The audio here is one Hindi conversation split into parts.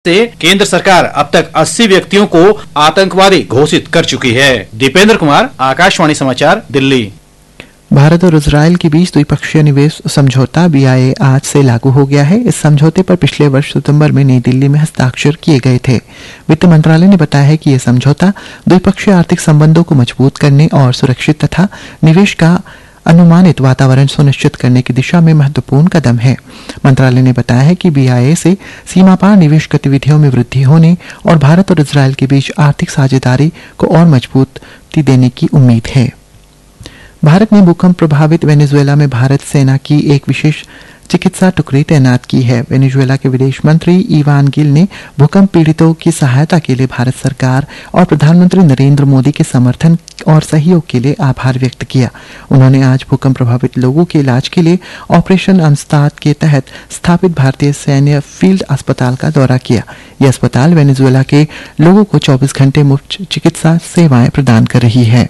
से केंद्र सरकार अब तक 80 व्यक्तियों को आतंकवादी घोषित कर चुकी है। दीपेंद्र कुमार, आकाशवाणी समाचार, दिल्ली। भारत और इजरायल के बीच द्विपक्षीय निवेश समझौता BIA आज से लागू हो गया है। इस समझौते पर पिछले वर्ष सितंबर में नई दिल्ली में हस्ताक्षर किए गए थे। वित्त मंत्रालय ने बताया है कि यह समझौता द्विपक्षीय आर्थिक संबंधों को मजबूत करने और सुरक्षित तथा निवेश का अनुमानित वातावरण सुनिश्चित करने की दिशा में महत्वपूर्ण कदम है। मंत्रालय ने बताया है कि BIA से सीमा पार निवेश गतिविधियों में वृद्धि होने और भारत और इजरायल के बीच आर्थिक साझेदारी को और मजबूती देने की उम्मीद है। भारत ने भूकंप प्रभावित वेनेजुएला में भारत सेना की एक विशेष चिकित्सा टुकड़ी तैनात की है। वेनेजुएला के विदेश मंत्री इवान गिल ने भूकंप पीड़ितों की सहायता के लिए भारत सरकार और प्रधानमंत्री नरेंद्र मोदी के समर्थन और सहयोग के लिए आभार व्यक्त किया। उन्होंने आज भूकंप प्रभावित लोगों के इलाज के लिए ऑपरेशन अमस्ताद के तहत स्थापित भारतीय सैन्य फील्ड अस्पताल का दौरा किया। यह अस्पताल वेनेजुएला के लोगों को 24 घंटे मुफ्त चिकित्सा सेवाएं प्रदान कर रही है।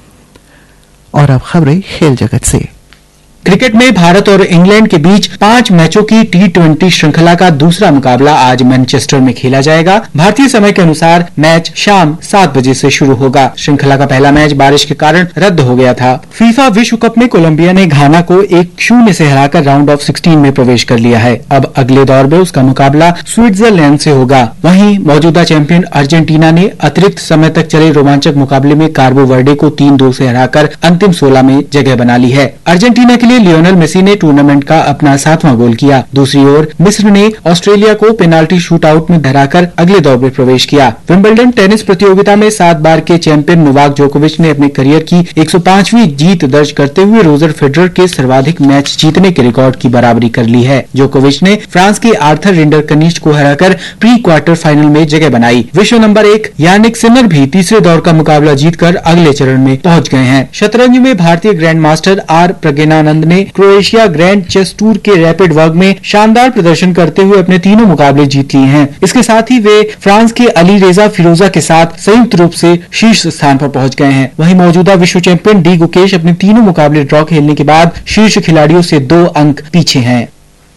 और अब खबरें खेल जगत से। क्रिकेट में भारत और इंग्लैंड के बीच 5 मैचों की T20 श्रृंखला का दूसरा मुकाबला आज मैनचेस्टर में खेला जाएगा। भारतीय समय के अनुसार मैच शाम 7 बजे से शुरू होगा। श्रृंखला का पहला मैच बारिश के कारण रद्द हो गया था। फीफा विश्व कप में कोलंबिया ने घाना को 1-0 से हराकर राउंड ऑफ 16 में प्रवेश कर लिया है। अब अगले दौर में उसका मुकाबला स्विट्जरलैंड से होगा। वहीं मौजूदा चैंपियन अर्जेंटीना ने अतिरिक्त समय तक चले रोमांचक मुकाबले में कार्बो वर्डे को 3-2 से हराकर अंतिम 16 में जगह बना ली है। अर्जेंटीना के लिए लियोनेल मेसी ने टूर्नामेंट का अपना 7वां गोल किया। दूसरी ओर मिस्र ने ऑस्ट्रेलिया को पेनाल्टी शूटआउट में हराकर अगले दौर में प्रवेश किया। विंबलडन टेनिस प्रतियोगिता में 7 बार के चैंपियन नोवाक जोकोविच ने अपने करियर की 105वीं जीत दर्ज करते हुए रोजर फेडरर के सर्वाधिक मैच जीतने के रिकॉर्ड की बराबरी कर ली है। जोकोविच ने फ्रांस के आर्थर रिंडर कनिष्ठ को हराकर प्री क्वार्टर फाइनल में जगह बनाई। विश्व नंबर 1 यानिक सिनर भी तीसरे दौर का मुकाबला जीतकर अगले चरण में पहुंच गए हैं। शतरंज में भारतीय ग्रैंड मास्टर आर प्रज्ञानंद ने क्रोएशिया ग्रैंड चेस टूर के रैपिड वर्ग में शानदार प्रदर्शन करते हुए अपने तीनों मुकाबले जीत लिए हैं। इसके साथ ही वे फ्रांस के अली रेजा फिरोजा के साथ संयुक्त रूप से शीर्ष स्थान पर पहुंच गए हैं। वहीं मौजूदा विश्व चैंपियन डी गुकेश अपने तीनों मुकाबले ड्रॉ खेलने के बाद शीर्ष खिलाड़ियों से 2 अंक पीछे हैं।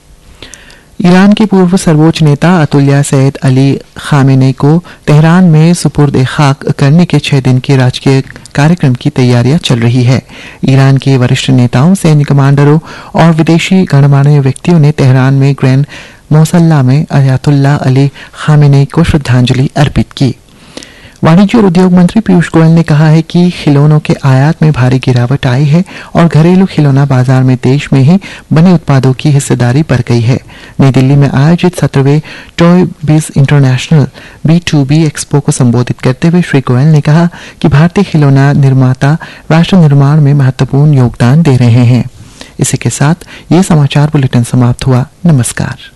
ईरान के पूर्व सर्वोच्च नेता अतुल्या सैयद अली खामेनेई को तेहरान में सुपुर्द खाक करने के 6 दिन के राजकीय कार्यक्रम की तैयारियां चल रही है। ईरान के वरिष्ठ नेताओं, सैन्य कमांडरों और विदेशी गणमान्य व्यक्तियों ने तेहरान में ग्रैंड मोसल्ला में अयातुल्लाह अली खामेनेई को श्रद्धांजलि अर्पित की। वाणिज्य और उद्योग मंत्री पीयूष गोयल ने कहा है कि खिलौनों के आयात में भारी गिरावट आई है और घरेलू खिलौना बाजार में देश में ही बने उत्पादों की हिस्सेदारी बढ़ गई है। नई दिल्ली में आयोजित 17वें टॉय बिज इंटरनेशनल B2B एक्सपो को संबोधित करते हुए श्री गोयल ने कहा कि भारतीय खिलौना निर्माता राष्ट्र निर्माण में महत्वपूर्ण योगदान दे रहे हैं। इसी के साथ ये समाचार बुलेटिन समाप्त हुआ। नमस्कार।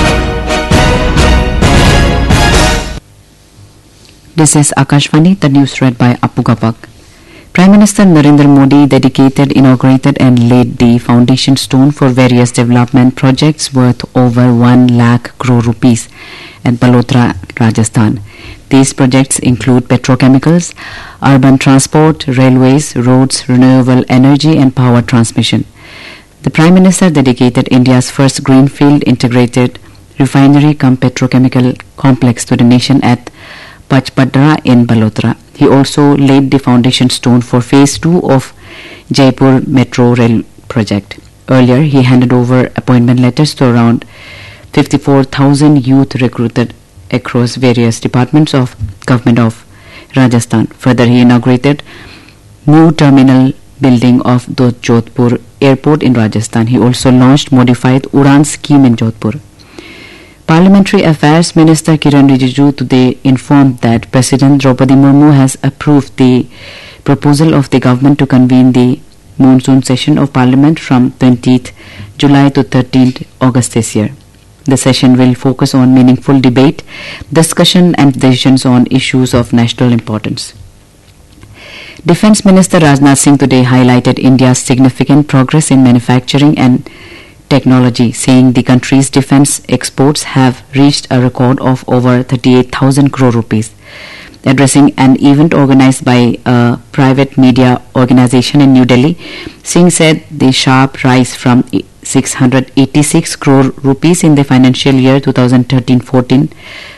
This is Akashvani, the news read by Appu Gapak. Prime Minister Narendra Modi dedicated, inaugurated and laid the foundation stone for various development projects worth over 1 lakh crore rupees at Balotra, Rajasthan. These projects include petrochemicals, urban transport, railways, roads, renewable energy and power transmission. The Prime Minister dedicated India's first greenfield integrated refinery cum petrochemical complex to the nation at Pachpadra in Balotra. He also laid the foundation stone for phase 2 of Jaipur Metro Rail project. Earlier, he handed over appointment letters to around 54,000 youth recruited across various departments of government of Rajasthan. Further, he inaugurated new terminal building of the Jodhpur airport in Rajasthan. He also launched modified Udan scheme in Jodhpur. Parliamentary Affairs Minister Kiran Rijiju today informed that President Draupadi Murmu has approved the proposal of the government to convene the monsoon session of Parliament from 20th July to 13th August this year. The session will focus on meaningful debate, discussion and decisions on issues of national importance. Defence Minister Rajnath Singh today highlighted India's significant progress in manufacturing and technology, saying the country's defence exports have reached a record of over 38,000 crore rupees. Addressing an event organized by a private media organization in New Delhi, Singh said the sharp rise from 686 crore rupees in the financial year 2013-14